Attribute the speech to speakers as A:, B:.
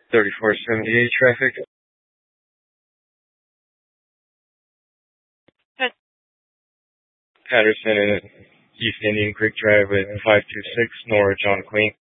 A: 3478 traffic. Patterson and East Indian Creek Drive at 526 Norwich on Queen.